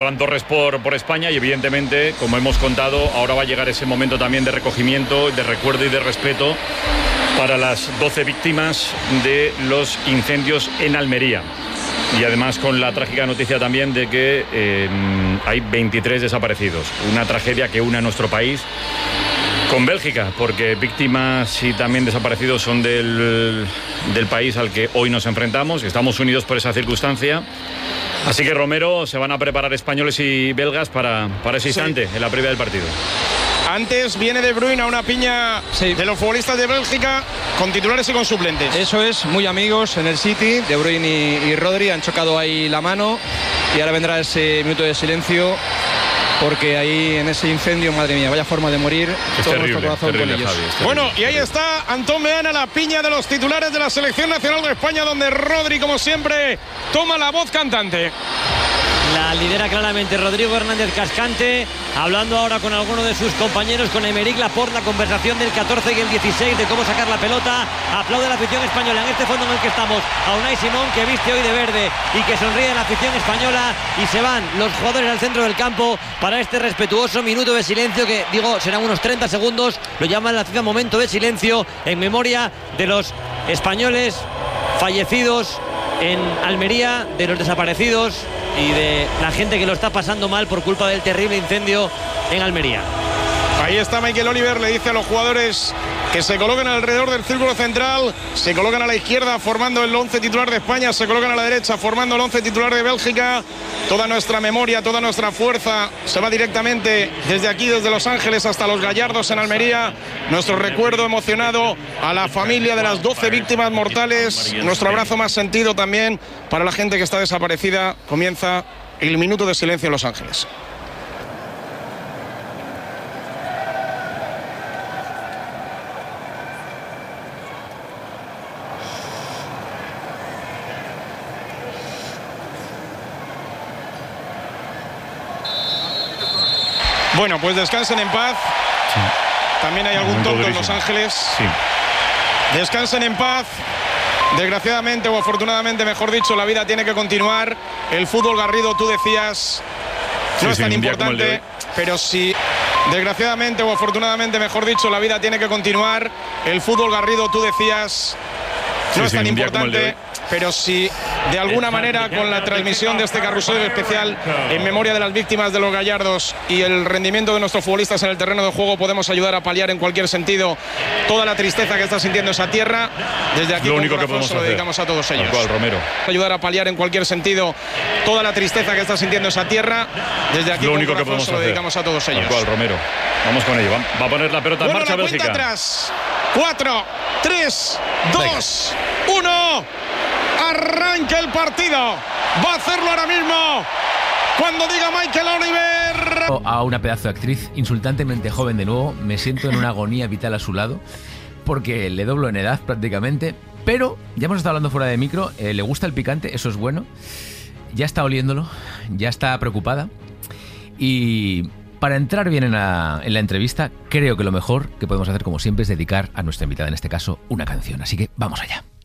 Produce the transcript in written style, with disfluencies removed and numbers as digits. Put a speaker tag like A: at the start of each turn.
A: Ferran Torres por España y evidentemente, como hemos contado, ahora va a llegar ese momento también de recogimiento, de recuerdo y de respeto para las 12 víctimas de los incendios en Almería. Y además con la trágica noticia también de que hay 23 desaparecidos. Una tragedia que une a nuestro país con Bélgica, porque víctimas y también desaparecidos son del país al que hoy nos enfrentamos. Estamos unidos por esa circunstancia. Así que, Romero, se van a preparar españoles y belgas para ese instante, en la previa del partido.
B: Antes viene De Bruyne a una piña de los futbolistas de Bélgica, con titulares y con suplentes.
C: Eso es, muy amigos en el City. De Bruyne y Rodri han chocado ahí la mano y ahora vendrá ese minuto de silencio, porque ahí en ese incendio, madre mía, vaya forma de morir.
A: Es
C: todo
A: terrible,
C: nuestro corazón
A: terrible,
C: con ellos.
A: Javi,
B: Bueno, y ahí está Antón Meana, la piña de los titulares de la Selección Nacional de España, donde Rodri, como siempre, toma la voz cantante.
D: La lidera claramente Rodrigo Hernández Cascante, hablando ahora con alguno de sus compañeros, con Aymeric Laporte, la conversación del 14 y el 16 de cómo sacar la pelota. Aplaude la afición española en este fondo en el que estamos a Unai Simón, que viste hoy de verde y que sonríe a la afición española, y se van los jugadores al centro del campo para este respetuoso minuto de silencio, que digo serán unos 30 segundos, lo llaman la FIFA momento de silencio en memoria de los españoles fallecidos en Almería, de los desaparecidos y de la gente que lo está pasando mal por culpa del terrible incendio en Almería.
B: Ahí está Michael Oliver, le dice a los jugadores que se coloquen alrededor del círculo central, se colocan a la izquierda formando el 11 titular de España, se colocan a la derecha formando el 11 titular de Bélgica. Toda nuestra memoria, toda nuestra fuerza se va directamente desde aquí, desde Los Ángeles hasta Los Gallardos en Almería. Nuestro recuerdo emocionado a la familia de las 12 víctimas mortales, nuestro abrazo más sentido también para la gente que está desaparecida. Comienza el minuto de silencio en Los Ángeles. Bueno, pues descansen en paz. Sí. También hay algún tonto en Los Ángeles.
A: Sí.
B: Descansen en paz. Desgraciadamente o afortunadamente, mejor dicho, la vida tiene que continuar. El fútbol, Garrido, tú decías, no es tan importante, pero sí. Desgraciadamente o afortunadamente, mejor dicho, la vida tiene que continuar. El fútbol, Garrido, tú decías, no es tan importante, pero si de alguna manera con la transmisión de este carrusel especial en memoria de las víctimas de Los Gallardos y el rendimiento de nuestros futbolistas en el terreno de juego podemos ayudar a paliar en cualquier sentido toda la tristeza que está sintiendo esa tierra, desde aquí
A: lo único que podemos
B: se lo dedicamos a todos ellos.
A: Tal cual, Romero.
B: Ayudar a paliar en cualquier sentido toda la tristeza que está sintiendo esa tierra, desde aquí
A: lo único que podemos
B: se lo dedicamos a todos ellos.
A: Tal cual, Romero. Vamos con ello. Va a poner la pelota en marcha
B: la
A: Bélgica.
B: Cuenta atrás. 4, 3, 2, 1. Arranca el partido. Va a hacerlo ahora mismo. Cuando diga Michael Oliver.
E: A una pedazo de actriz insultantemente joven de nuevo. Me siento en una agonía vital a su lado, porque le doblo en edad prácticamente. Pero ya hemos estado hablando fuera de micro. Le gusta el picante, eso es bueno. Ya está oliéndolo, ya está preocupada. Y para entrar bien en la entrevista, creo que lo mejor que podemos hacer, como siempre, es dedicar a nuestra invitada, en este caso, una canción. Así que vamos allá.